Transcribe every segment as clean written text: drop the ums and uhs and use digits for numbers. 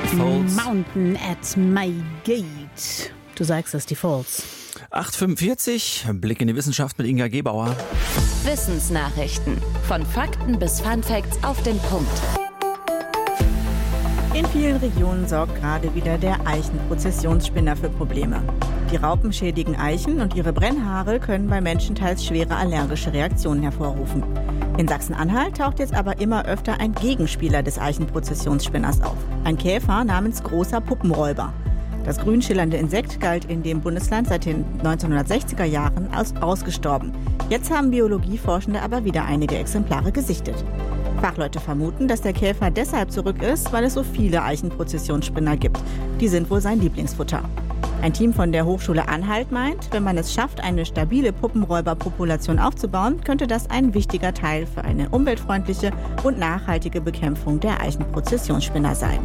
Falls. Mountain at my gate. Du sagst es, die Falls. 8:45, Blick in die Wissenschaft mit Inga Gebauer. Wissensnachrichten. Von Fakten bis Funfacts auf den Punkt. In vielen Regionen sorgt gerade wieder der Eichenprozessionsspinner für Probleme. Die Raupen schädigen Eichen und ihre Brennhaare können bei Menschen teils schwere allergische Reaktionen hervorrufen. In Sachsen-Anhalt taucht jetzt aber immer öfter ein Gegenspieler des Eichenprozessionsspinners auf. Ein Käfer namens großer Puppenräuber. Das grün schillernde Insekt galt in dem Bundesland seit den 1960er Jahren als ausgestorben. Jetzt haben Biologieforschende aber wieder einige Exemplare gesichtet. Fachleute vermuten, dass der Käfer deshalb zurück ist, weil es so viele Eichenprozessionsspinner gibt. Die sind wohl sein Lieblingsfutter. Ein Team von der Hochschule Anhalt meint, wenn man es schafft, eine stabile Puppenräuberpopulation aufzubauen, könnte das ein wichtiger Teil für eine umweltfreundliche und nachhaltige Bekämpfung der Eichenprozessionsspinner sein.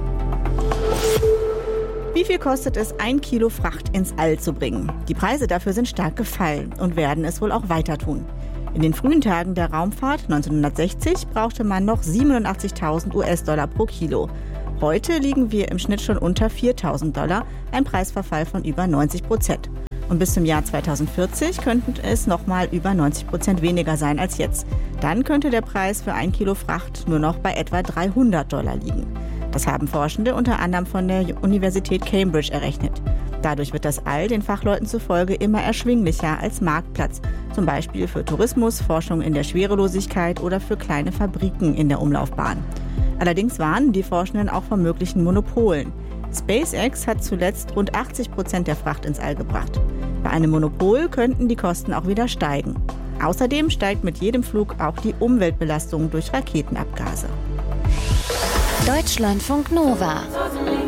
Wie viel kostet es, 1 Kilo Fracht ins All zu bringen? Die Preise dafür sind stark gefallen und werden es wohl auch weiter tun. In den frühen Tagen der Raumfahrt 1960 brauchte man noch 87.000 US-Dollar pro Kilo. Heute liegen wir im Schnitt schon unter 4.000 $, ein Preisverfall von über 90%. Und bis zum Jahr 2040 könnten es nochmal über 90% weniger sein als jetzt. Dann könnte der Preis für 1 Kilo Fracht nur noch bei etwa 300 $ liegen. Das haben Forschende unter anderem von der Universität Cambridge errechnet. Dadurch wird das All den Fachleuten zufolge immer erschwinglicher als Marktplatz, zum Beispiel für Tourismus, Forschung in der Schwerelosigkeit oder für kleine Fabriken in der Umlaufbahn. Allerdings warnen die Forschenden auch vor möglichen Monopolen. SpaceX hat zuletzt rund 80% der Fracht ins All gebracht. Bei einem Monopol könnten die Kosten auch wieder steigen. Außerdem steigt mit jedem Flug auch die Umweltbelastung durch Raketenabgase. Deutschlandfunk Nova.